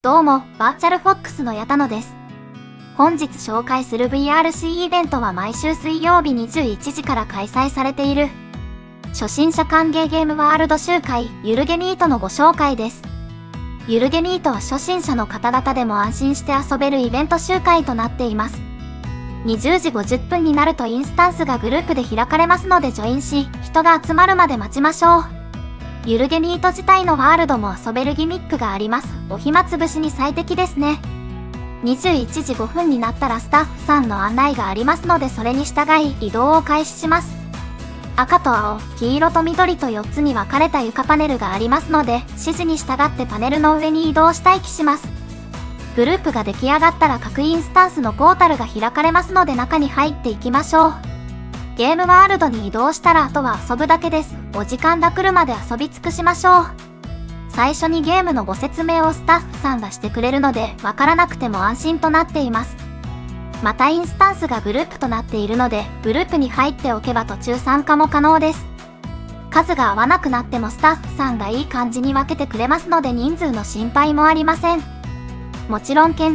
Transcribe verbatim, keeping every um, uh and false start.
どうも、バーチャルフォックスの矢田野です。本日紹介する ブイアールシー イベントは毎週水曜日にじゅういちじから開催されている初心者歓迎ゲームワールド集会ゆるゲミートのご紹介です。ゆるゲミートは初心者の方々でも安心して遊べるイベント集会となっています。にじゅうじごじゅっぷんになるとインスタンスがグループで開かれますのでジョインし、人が集まるまで待ちましょう。ゆるゲミート自体のワールドも遊べるギミックがあります。お暇つぶしに最適ですね。にじゅういちじごふんになったらスタッフさんの案内がありますのでそれに従い移動を開始します。赤と青、黄色と緑とよっつに分かれた床パネルがありますので指示に従ってパネルの上に移動し待機します。グループが出来上がったら各インスタンスのポータルが開かれますので中に入っていきましょう。ゲームワールドに移動したらあとは遊ぶだけです。お時間が来るまで遊び尽くしましょう。最初にゲームのご説明をスタッフさんがしてくれるのでわからなくても安心となっています。またインスタンスがグループとなっているのでグループに入っておけば途中参加も可能です。数が合わなくなってもスタッフさんがいい感じに分けてくれますので人数の心配もありません。もちろん見